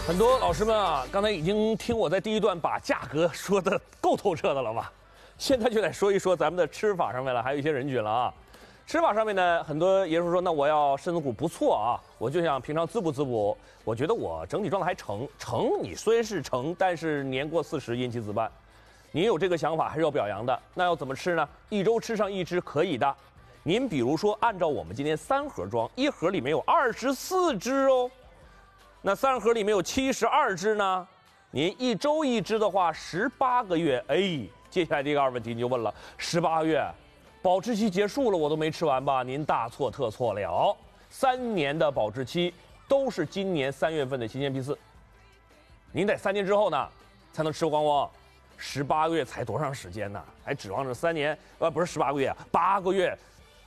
很多老师们啊，刚才已经听我在第一段把价格说的够透彻的了吧？现在就得说一说咱们的吃法上面了，还有一些人群了啊。吃法上面呢，很多爷叔说，那我要身子骨不错啊，我就想平常滋补滋补。我觉得我整体状态还成，你虽然是成，但是年过40，因其自半。您有这个想法还是要表扬的。那要怎么吃呢？一周吃上1只可以的。您比如说，按照我们今天3盒装，一盒里面有24只哦。那3盒里面有72只呢，您一周1只的话，18个月。哎，接下来这个问题你就问了，18个月，保质期结束了，我都没吃完吧？您大错特错了，3年的保质期都是今年3月份的新鲜批次，您得3年之后呢才能吃光光。18个月才多长时间呢？还指望着3年？不是18个月，8个月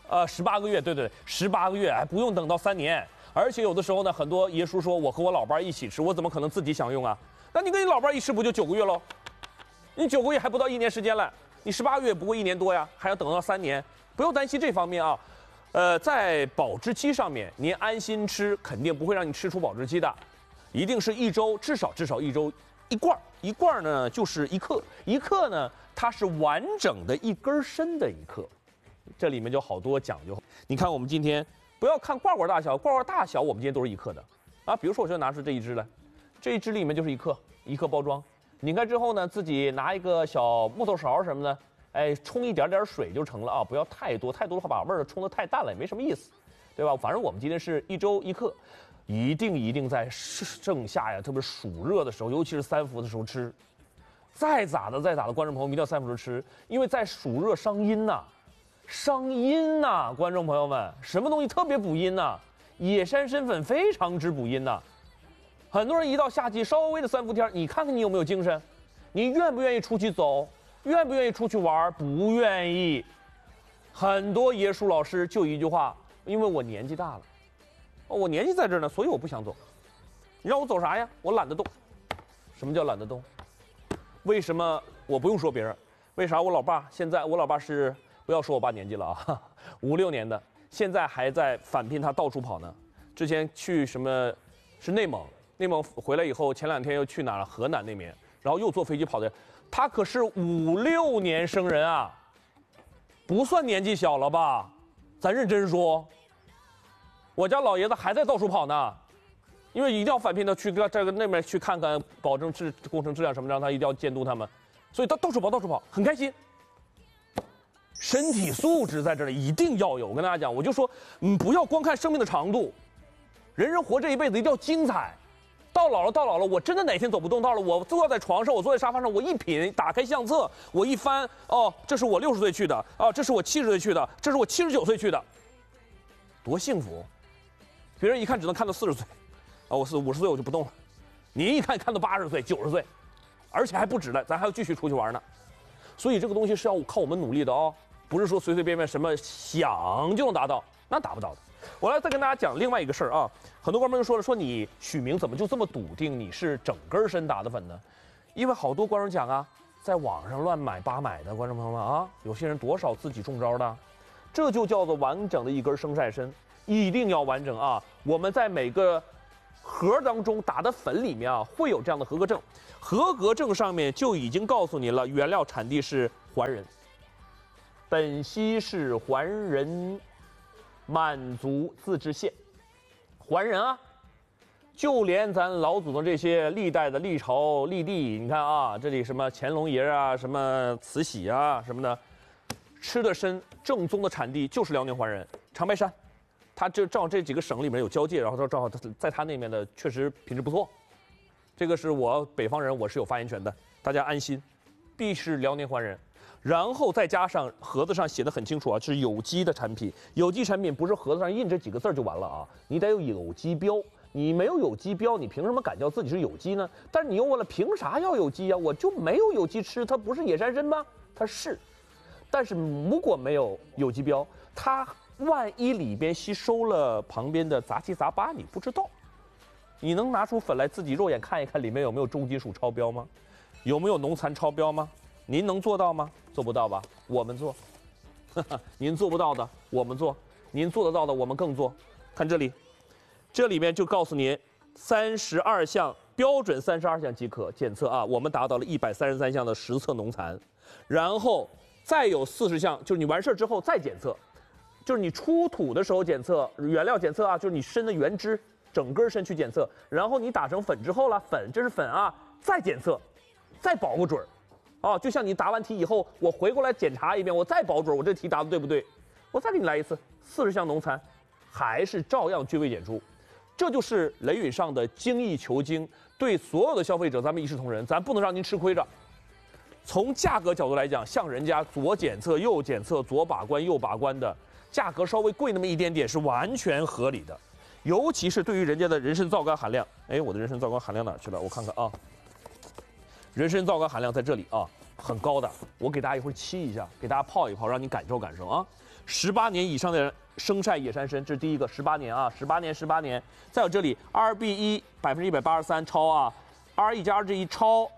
，18个月，对，18个月，还不用等到3年。而且有的时候呢，很多爷叔说，我和我老伴一起吃，我怎么可能自己享用啊？那你跟你老伴一吃不就9个月喽？你9个月还不到1年时间了，你18个月不过1年多呀，还要等到3年，不用担心这方面啊。在保质期上面，您安心吃，肯定不会让你吃出保质期的，一定是1周，至少1周1罐，一罐呢就是1克，1克呢它是完整的1根参的1克，这里面就好多讲究。你看我们今天。不要看罐罐大小，罐罐大小我们今天都是1克的啊。比如说，我就拿出这一只来，这一只里面就是1克，1克包装。拧开之后呢，自己拿一个小木头勺什么的，哎，冲一点点水就成了啊。不要太多，太多的话把味儿冲得太淡了，也没什么意思，对吧？反正我们今天是1周1克，一定在盛夏呀，特别暑热的时候，尤其是3伏的时候吃。再咋的，观众朋友们一定要3伏时吃，因为在暑热伤阴呐。伤阴呐，观众朋友们，什么东西特别补阴呐？野山参粉非常之补阴呐。很多人一到夏季稍微的3伏天，你看看你有没有精神？你愿不愿意出去走？愿不愿意出去玩？不愿意。很多爷叔老师就一句话：因为我年纪大了，我年纪在这儿呢，所以我不想走。你让我走啥呀？我懒得动。什么叫懒得动？为什么我不用说别人？为啥我老爸是？不要说我爸年纪了啊，5、6年的，现在还在返聘他到处跑呢。之前去什么，是内蒙回来以后，前2天又去哪儿了？河南那边，然后又坐飞机跑的。他可是5、6年生人啊，不算年纪小了吧？咱认真说，我家老爷子还在到处跑呢，因为一定要返聘他去这个那边去看看，保证工程质量什么，让他一定要监督他们，所以他到处跑，很开心。身体素质在这里一定要有，我跟大家讲，我就说，不要光看生命的长度，人活这一辈子一定要精彩。到老了，我真的哪天走不动道了，我坐在床上，我坐在沙发上，我一品，打开相册，我一翻，哦，这是我60岁去的，啊，这是我70岁去的，这是我79岁去的，多幸福！别人一看只能看到40岁，啊，我50岁我就不动了，您一看看到80岁、90岁，而且还不止了，咱还要继续出去玩呢。所以这个东西是要靠我们努力的哦。不是说随随便便什么想就能达到，那达不到的。我来再跟大家讲另外一个事儿啊，很多观众就说了，说你许明怎么就这么笃定你是整根参打的粉呢？因为好多观众讲啊，在网上乱买八买的观众朋友们啊，有些人多少自己中招的，这就叫做完整的一根生晒参，一定要完整啊。我们在每个盒当中打的粉里面啊，会有这样的合格证，合格证上面就已经告诉你了，原料产地是环仁。本溪市环仁满族自治县，环仁啊，就连咱老祖宗这些历代的历朝历帝，你看啊，这里什么乾隆爷啊，什么慈禧啊什么的，吃的参正宗的产地就是辽宁环仁长白山，它就正好这几个省里面有交界，然后正好在它那边的确实品质不错，这个是我北方人，我是有发言权的，大家安心，必是辽宁环仁。然后再加上盒子上写的很清楚啊，是有机的产品。有机产品不是盒子上印这几个字就完了啊，你得有有机标。你没有有机标，你凭什么敢叫自己是有机呢？但是你又问了，凭啥要有机啊？我就没有有机吃，它不是野山参吗？它是，但是如果没有有机标，它万一里边吸收了旁边的杂七杂八，你不知道，你能拿出粉来自己肉眼看一看里面有没有重金属超标吗？有没有农残超标吗？您能做到吗？做不到吧？我们做。您做不到的，我们做；您做得到的，我们更做。看这里，这里面就告诉您，32项标准32项即可检测啊，我们达到了133项的实测农残，然后再有40项，就是你完事儿之后再检测，就是你出土的时候检测原料检测啊，就是你参的原枝整根参去检测，然后你打成粉之后了，粉这是粉啊，再检测，再保个准儿。啊，就像你答完题以后，我回过来检查一遍，我再保准我这题答的对不对，我再给你来一次40项农残，还是照样均未检出。这就是雷允上的精益求精，对所有的消费者咱们一视同仁，咱不能让您吃亏着。从价格角度来讲，像人家左检测右检测，左把关右把关的，价格稍微贵那么一点点是完全合理的。尤其是对于人家的人参皂苷含量，哎，我的人参皂苷含量哪去了？我看看啊。人参皂苷含量在这里啊，很高的。我给大家一会儿沏一下，给大家泡一泡，让你感受感受啊。18年以上的生晒野山参，这是第一个，18年啊，18年。再有这里 2B1 183%超啊，2E+2G1 超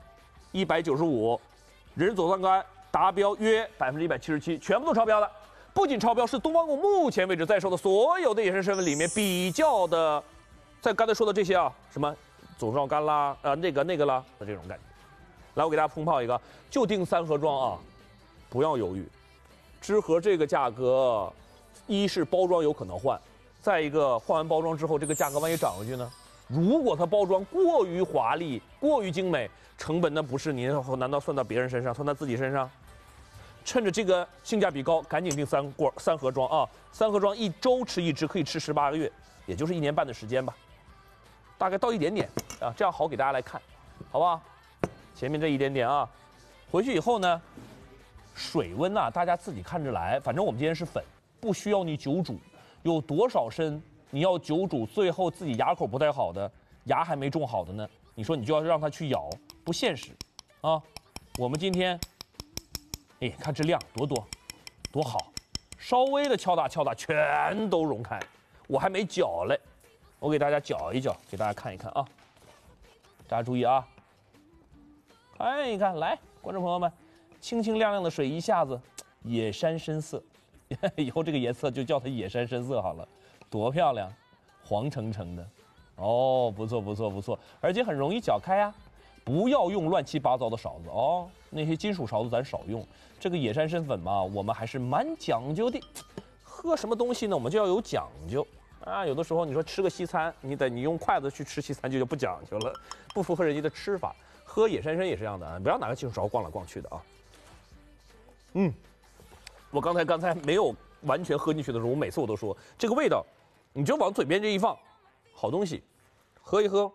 195，人参左酸苷达标约177%，全部都超标的。不仅超标，是东方红目前为止在售的所有的野山参里面比较的，在刚才说的这些啊，什么左皂苷啦，那个啦的这种感觉。来，我给大家烹泡一个，就定3盒装啊，不要犹豫。芝和这个价格，一是包装有可能换，再一个换完包装之后，这个价格万一涨回去呢？如果它包装过于华丽、过于精美，成本那不是您难道算到别人身上，算到自己身上？趁着这个性价比高，赶紧订3盒装啊！3盒装1周吃1支，可以吃18个月，也就是1年半的时间吧，大概到一点点啊，这样好给大家来看，好不好？前面这一点点啊，回去以后呢，水温呐，大家自己看着来。反正我们今天是粉，不需要你久煮。有多少参你要久煮，最后自己牙口不太好的，牙还没种好的呢？你说你就要让它去咬，不现实啊。我们今天，哎，看这量多好，稍微的敲打，全都溶开。我还没搅嘞，我给大家搅一搅，给大家看一看啊。大家注意啊。看一看，来，观众朋友们，清清亮亮的水，一下子野山参色，以后这个颜色就叫它野山参色好了，多漂亮，黄澄澄的，哦，不错，而且很容易搅开呀，不要用乱七八糟的勺子哦，那些金属勺子咱少用。这个野山参粉嘛，我们还是蛮讲究的，喝什么东西呢，我们就要有讲究啊。有的时候你说吃个西餐，你用筷子去吃西餐就不讲究了，不符合人家的吃法。喝野山参也是这样的啊，不要拿个金属勺逛来逛去的啊。我刚才没有完全喝进去的时候，我每次我都说这个味道，你就往嘴边这一放，好东西，喝一喝。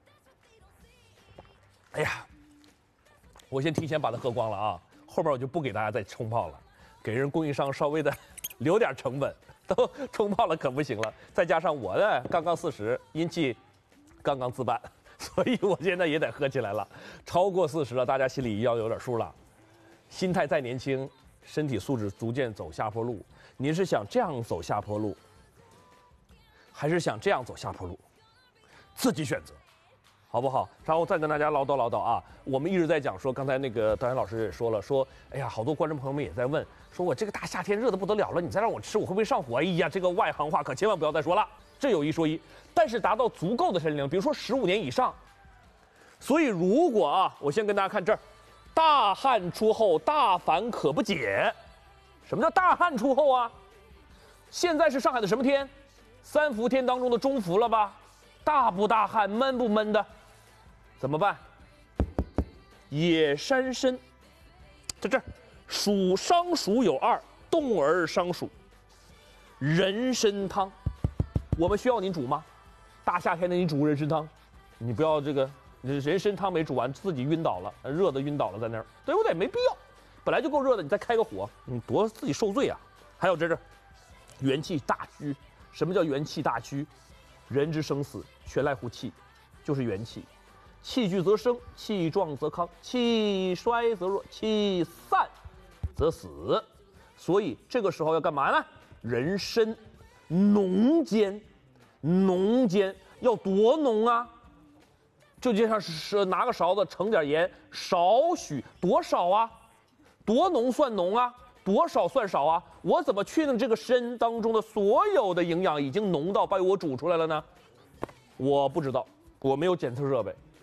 哎呀，我先提前把它喝光了啊，后边我就不给大家再冲泡了，给人供应商稍微的留点成本，都冲泡了可不行了。再加上我呢刚刚40，阴气刚刚自办。所以我现在也得喝起来了，超过40了，大家心里要有点数了。心态再年轻，身体素质逐渐走下坡路。您是想这样走下坡路，还是想这样走下坡路？自己选择，好不好？然后再跟大家唠叨啊。我们一直在讲说，刚才那个导演老师也说了，说哎呀，好多观众朋友们也在问，说我这个大夏天热得不得了了，你再让我吃，我会不会上火？哎呀，这个外行话可千万不要再说了。这有一说一，但是达到足够的参龄，比如说15年以上。所以如果啊，我先跟大家看这儿，大旱出后，大烦可不解。什么叫大旱出后啊？现在是上海的什么天？3伏天当中的中伏了吧？大不大旱，闷不闷的？怎么办？野山参在这儿，伤暑有2，冻而伤暑。人参汤。我们需要您煮吗？大夏天的你煮人参汤，你不要这个人参汤没煮完自己晕倒了，热的晕倒了在那儿，对不对？没必要，本来就够热的，你再开个火，你多自己受罪啊！还有这元气大虚，什么叫元气大虚？人之生死全赖乎气，就是元气，气聚则生，气壮则康，气衰则弱，气散则死。所以这个时候要干嘛呢？人参浓煎，浓煎要多浓啊？就像是拿个勺子盛点盐，少许，多少啊？多浓算浓啊？多少算少啊？我怎么确定这个参当中的所有的营养已经浓到被我煮出来了呢？我不知道，我没有检测设备，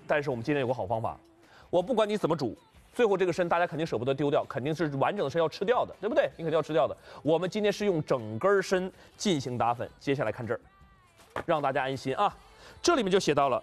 但是我们今天有个好方法，我不管你怎么煮，最后这个参大家肯定舍不得丢掉，肯定是完整的参要吃掉的，对不对？你肯定要吃掉的。我们今天是用整根参进行打粉，接下来看这儿，让大家安心啊。这里面就写到了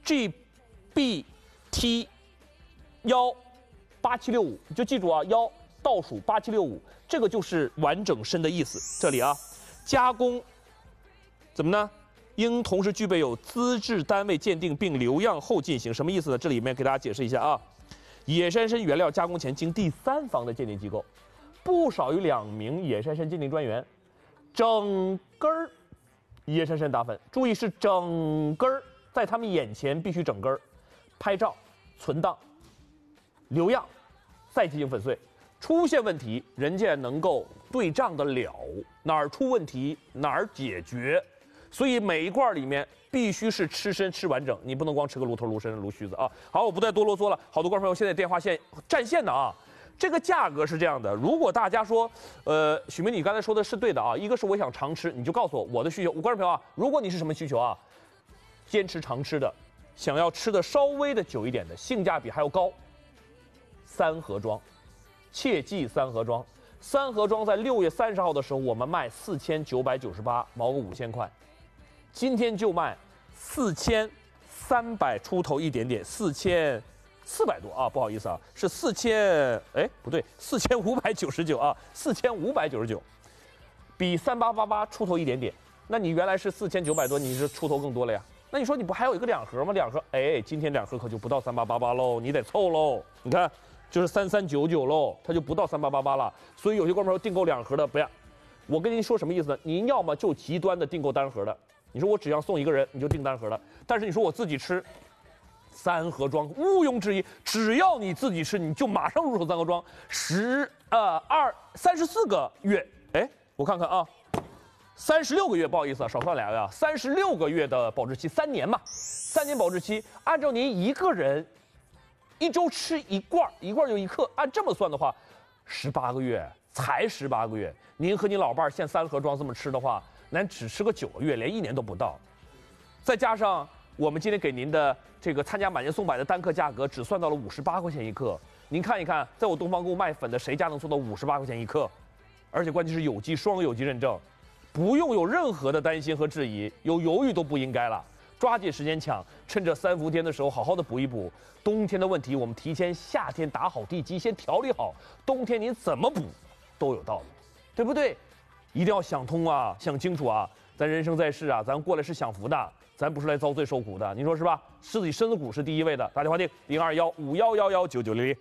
GPT18765，你就记住啊，倒数8765，这个就是完整参的意思。这里啊，加工怎么呢？应同时具备有资质单位鉴定并留样后进行，什么意思呢？这里面给大家解释一下啊。野山参原料加工前经第三方的鉴定机构，不少于2名野山参鉴定专员，整根儿野山参打粉，注意是整根儿，在他们眼前必须整根儿，拍照、存档、留样，再进行粉碎。出现问题，人家能够对账得了，哪儿出问题哪儿解决。所以每一罐里面必须是吃参吃完整，你不能光吃个芦头、芦参、芦须子啊。好，我不再多啰嗦了。好多观众朋友现在电话线占线的啊，这个价格是这样的。如果大家说，许明你刚才说的是对的啊，一个是我想常吃，你就告诉我的需求。观众朋友啊，如果你是什么需求啊，坚持常吃的，想要吃的稍微的久一点的，性价比还要高，3盒装。切记3盒装，3盒装在6月30号的时候我们卖4998，毛个5000块，今天就卖4300出头一点点，4400多啊，不好意思啊，是4599啊，4599，比3888出头一点点。那你原来是4900多，你是出头更多了呀？那你说你不还有一个2盒吗？2盒，哎，今天2盒可就不到3888喽，你得凑喽，你看。就是3399喽，它就不到3888了。所以有些观众朋友订购2盒的不要，我跟您说什么意思呢？您要么就极端的订购单盒的，你说我只要送一个人，你就订单盒的。但是你说我自己吃，3盒装毋庸置疑，只要你自己吃，你就马上入手3盒装，34个月，哎，我看看啊，36个月，不好意思啊，少算2个啊，36个月的保质期，3年嘛，3年保质期，按照您一个人。1周吃1罐，一罐就1克，按这么算的话，18个月才18个月。您和你老伴儿现3盒装这么吃的话，咱只吃个9个月，连1年都不到。再加上我们今天给您的这个参加买年送百的单克价格，只算到了58块钱1克。您看一看，在我东方购卖粉的谁家能做到58块钱1克？而且关键是有机双有机认证，不用有任何的担心和质疑，有犹豫都不应该了。抓紧时间抢，趁着3伏天的时候好好的补一补。冬天的问题我们提前夏天打好地基，先调理好，冬天您怎么补都有道理，对不对？一定要想通啊，想清楚啊！咱人生在世啊，咱过来是享福的，咱不是来遭罪受苦的，您说是吧？自己身子骨是第一位的。打电话订0215119900。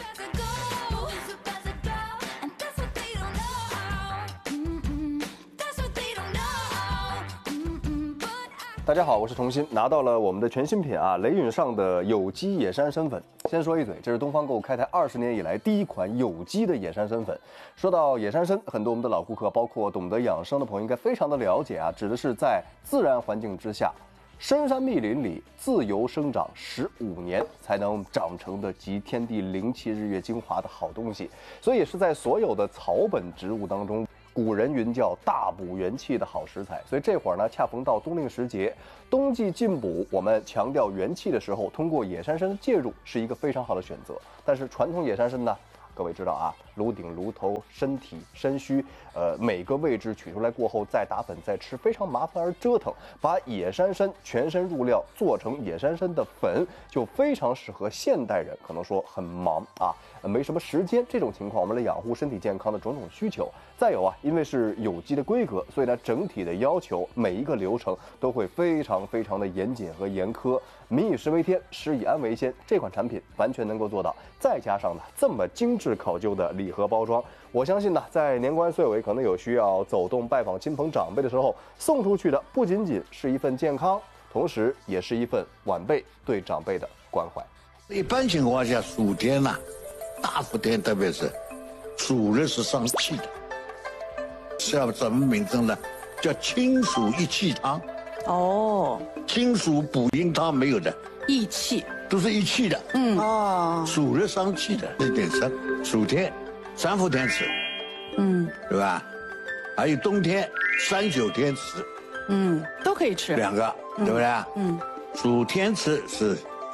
大家好，我是童鑫，拿到了我们的全新品啊，雷允上的有机野山参粉。先说一嘴，这是东方购开台20年以来第一款有机的野山参粉。说到野山参，很多我们的老顾客，包括懂得养生的朋友，应该非常的了解啊，指的是在自然环境之下，深山密林里自由生长15年才能长成的集天地灵气日月精华的好东西，所以是在所有的草本植物当中。古人云叫大补元气的好食材，所以这会儿呢，恰逢到冬令时节，冬季进补，我们强调元气的时候，通过野山参的介入是一个非常好的选择。但是传统野山参呢，各位知道啊，颅顶、颅头、身体、身躯，每个位置取出来过后再打粉再吃，非常麻烦而折腾。把野山参全身入料做成野山参的粉，就非常适合现代人，可能说很忙啊，没什么时间这种情况，我们来养护身体健康的种种需求。再有啊，因为是有机的规格，所以呢，整体的要求每一个流程都会非常的严谨和严苛。民以食为天，食以安为先，这款产品完全能够做到。再加上呢，这么精致考究的礼盒包装，我相信呢，在年关岁尾可能有需要走动拜访亲朋长辈的时候，送出去的不仅仅是一份健康，同时也是一份晚辈对长辈的关怀。 一般情况下，暑天呐，大伏天特别是，暑热是伤气的。叫什么名称呢？叫清暑益气汤。 哦， 清暑补阴汤没有的， 益气都是益气的。暑热伤气的，这点是暑天3伏天吃，对吧？还有冬天3、9天吃， 都可以吃 2个，对不对？暑天吃是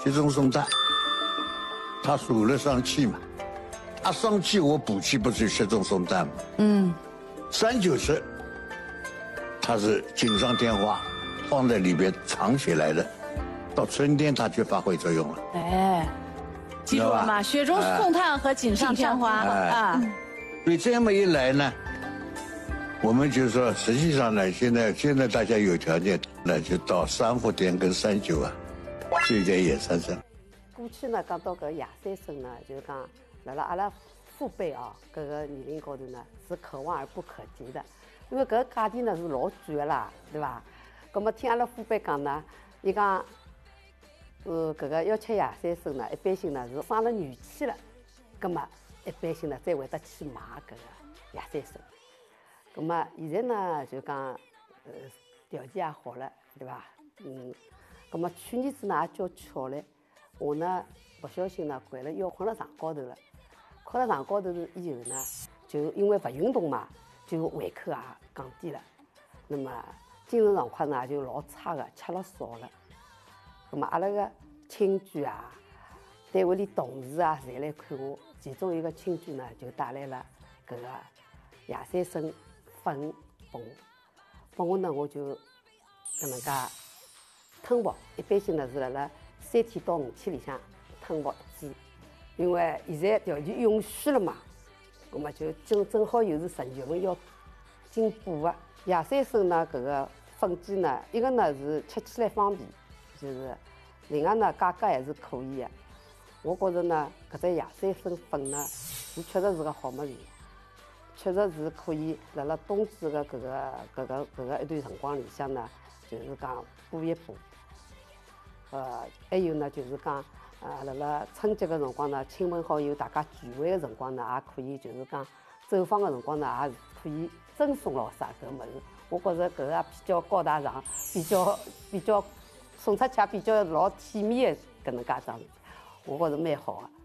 雪中送炭，他数了上气嘛，他上气我补气不是雪中送炭吗？39是，它是锦上添花，放在里边藏起来的，到春天它就发挥作用了。 哎，记住了吗？雪中送炭和锦上添花啊。 所以这么一来呢，我们就说，实际上呢，现在大家有条件，那就到3伏天跟39啊，追点野山参。 过去呢，讲到搿野山参呢，就是讲辣辣阿拉父辈啊，搿个年龄高头呢，是可望而不可及的，因为搿个价钿呢是老贵的啦，对伐？葛么听阿拉父辈讲呢，伊讲，搿个要吃野山参呢，一般性呢是生了女气了，葛么一般性呢才会得去买搿个野山参。葛么现在呢就讲，条件也好了，对伐？葛么去年子呢也叫巧了，我呢不小心呢掼了腰困了床高头了，困了床高头以后呢，就因为不运动嘛，就胃口也降低了，那么精神状况呢就老差的，吃了少了。那么阿拉个亲眷啊，单位里同事啊，侪来看我。其中一个亲眷呢，就带来了搿个野山参粉拨我呢，我就搿能介吞服。一般性呢是辣辣3天到5天里向吞服1支，因为现在条件允许了嘛，那么就正好又是10月份要进补的。野山参呢，搿个粉剂呢，一个呢是吃起来方便，就是另外呢价格还是可以的。我觉着呢，搿只野山参粉呢，是确实是个好物事，确实是可以辣辣冬至的搿个一段辰光里向呢，就是讲补一补。还有呢就是讲，辣辣春节个辰光呢，亲朋好友大家聚会个辰光呢，也可以就是讲走访个辰光呢，也是可以赠送咯啥搿物事。我觉着搿个也比较高大上，比较送出去也比较老体面的搿能介桩事，我觉着蛮好的。